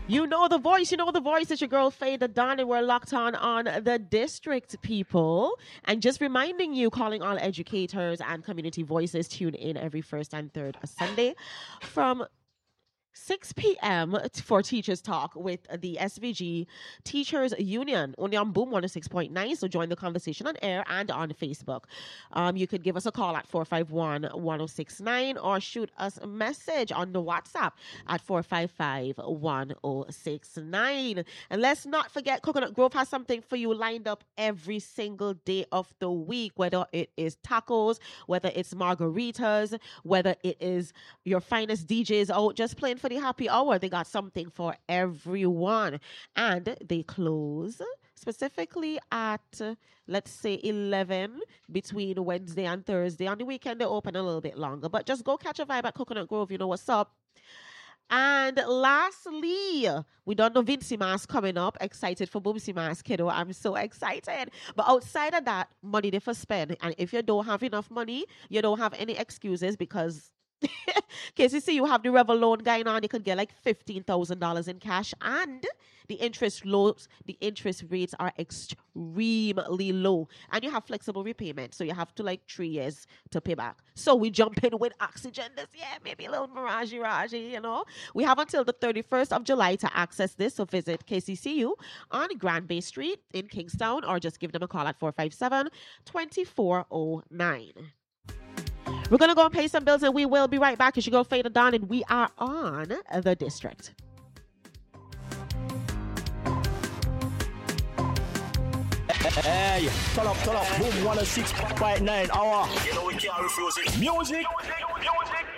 You know the voice. You know the voice. It's your girl Faye the Don, and we're locked on the district, people. And just reminding you, calling all educators and community voices, tune in every first and third Sunday from 6 p.m. for Teachers Talk with the SVG Teachers Union, only on Boom 106.9. So join the conversation on air and on Facebook. You could give us a call at 451-1069 or shoot us a message on the WhatsApp at 455-1069. And let's not forget, Coconut Grove has something for you lined up every single day of the week, whether it is tacos, whether it's margaritas, whether it is your finest DJs out just playing for the happy hour. They got something for everyone. And they close specifically at, let's say, 11 between Wednesday and Thursday. On the weekend, they open a little bit longer. But just go catch a vibe at Coconut Grove. You know what's up. And lastly, we don't know Vincy Mass coming up. Excited for Boomsy Mass, kiddo. I'm so excited. But outside of that, money they for spend. And if you don't have enough money, you don't have any excuses because KCC, you have the Revel loan going on. You could get like $15,000 in cash, and the interest rates are extremely low, and you have flexible repayment, so you have to like 3 years to pay back. So we jump in with Oxygen this year, maybe a little mirage, you know. We have until the 31st of July to access this. So visit KCCU on Grand Bay Street in Kingstown, or just give them a call at 457-2409. We're going to go and pay some bills, and we will be right back. It's your girl, Faye the Don, and we are on the district. Hey, turn up, boom, 106.9 hour. You know we can't refuse it. Music.